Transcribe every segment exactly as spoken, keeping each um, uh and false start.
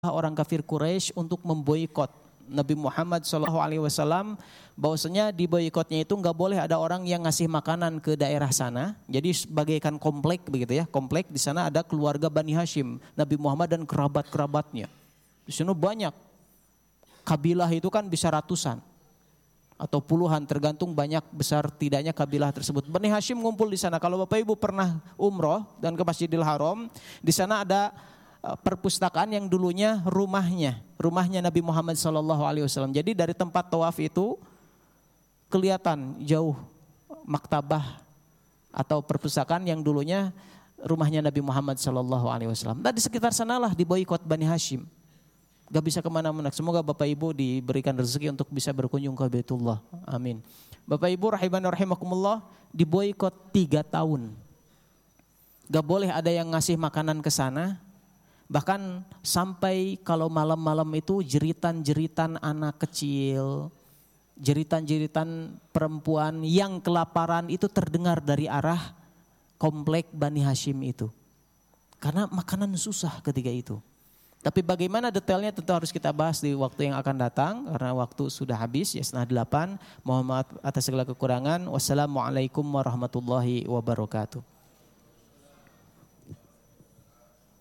orang kafir Quraisy untuk memboikot Nabi Muhammad shallallahu alaihi wasallam, bahwasanya di boikotnya itu nggak boleh ada orang yang ngasih makanan ke daerah sana. Jadi bagaikan komplek begitu ya, komplek di sana ada keluarga Bani Hashim, Nabi Muhammad dan kerabat-kerabatnya. Di sana banyak kabilah, itu kan bisa ratusan atau puluhan, tergantung banyak besar tidaknya kabilah tersebut. Bani Hashim ngumpul di sana. Kalau Bapak Ibu pernah umroh dan ke Masjidil Haram, di sana ada perpustakaan yang dulunya rumahnya, rumahnya Nabi Muhammad shallallahu alaihi wasallam. Jadi dari tempat tawaf itu kelihatan jauh maktabah atau perpustakaan yang dulunya rumahnya Nabi Muhammad shallallahu alaihi wasallam. Dan di sekitar sanalah diboikot Bani Hashim. Gak bisa kemana-mana. Semoga Bapak Ibu diberikan rezeki untuk bisa berkunjung ke Baitullah. Amin. Bapak Ibu rahimani rahimakumullah, diboikot tiga tahun. Gak boleh ada yang ngasih makanan ke sana. Bahkan sampai kalau malam-malam itu jeritan-jeritan anak kecil, jeritan-jeritan perempuan yang kelaparan itu terdengar dari arah komplek Bani Hashim itu. Karena makanan susah ketika itu. Tapi bagaimana detailnya tentu harus kita bahas di waktu yang akan datang, karena waktu sudah habis ya, setengah delapan. Mohon maaf atas segala kekurangan. Wassalamualaikum warahmatullahi wabarakatuh.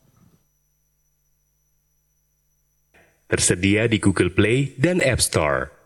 Tersedia di Google Play dan App Store.